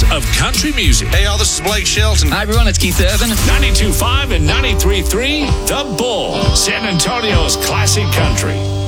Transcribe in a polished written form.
of country music. Hey, y'all, this is Blake Shelton. Hi, everyone. It's Keith Urban. 92.5 and 93.3, The Bull, San Antonio's classic country.